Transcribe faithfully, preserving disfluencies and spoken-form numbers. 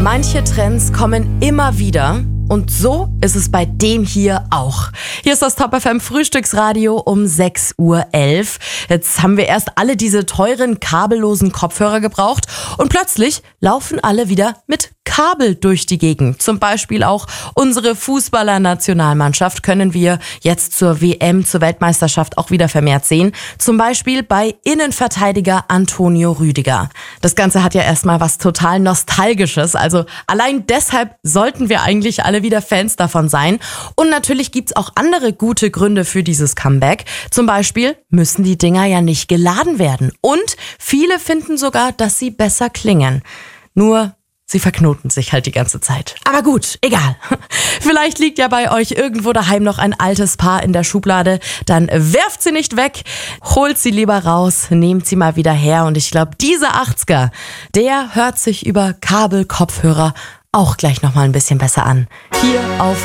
Manche Trends kommen immer wieder. Und so ist es bei dem hier auch. Hier ist das Top F M Frühstücksradio um sechs Uhr elf. Jetzt haben wir erst alle diese teuren kabellosen Kopfhörer gebraucht und plötzlich laufen alle wieder mit Kabel durch die Gegend. Zum Beispiel auch unsere Fußballer-Nationalmannschaft können wir jetzt zur W M, zur Weltmeisterschaft auch wieder vermehrt sehen. Zum Beispiel bei Innenverteidiger Antonio Rüdiger. Das Ganze hat ja erstmal was total Nostalgisches. Also allein deshalb sollten wir eigentlich alle wieder Fans davon sein. Und natürlich gibt's auch andere gute Gründe für dieses Comeback. Zum Beispiel müssen die Dinger ja nicht geladen werden. Und viele finden sogar, dass sie besser klingen. Nur sie verknoten sich halt die ganze Zeit. Aber gut, egal. Vielleicht liegt ja bei euch irgendwo daheim noch ein altes Paar in der Schublade. Dann werft sie nicht weg, holt sie lieber raus, nehmt sie mal wieder her. Und ich glaube, dieser achtziger, der hört sich über Kabelkopfhörer auch gleich noch mal ein bisschen besser an. Hier auf